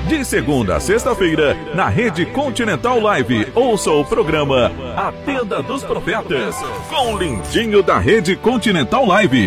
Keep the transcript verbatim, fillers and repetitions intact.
De segunda a sexta-feira, na Rede Continental Live, ouça o programa A Tenda dos Profetas, com o Lindinho da Rede Continental Live.